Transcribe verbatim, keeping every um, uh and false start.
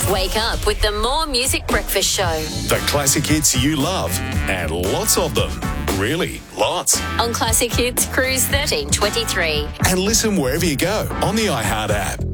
Wake up with the More Music Breakfast Show. The classic hits you love, and lots of them. Really, lots. On Classic Hits, Cruise thirteen twenty-three. And listen wherever you go on the iHeart app.